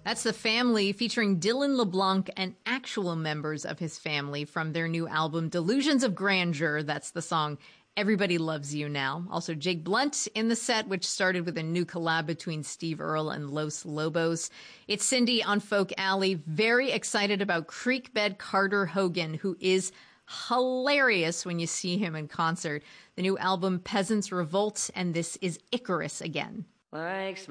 That's The Family, featuring Dylan LeBlanc and actual members of his family from their new album, Delusions of Grandeur. That's the song Everybody Loves You Now. Also, Jake Blunt in the set, which started with a new collab between Steve Earle and Los Lobos. It's Cindy on Folk Alley. Very excited about Creekbed Carter Hogan, who is hilarious when you see him in concert. The new album, Peasants Revolt, and this is Icarus again. Like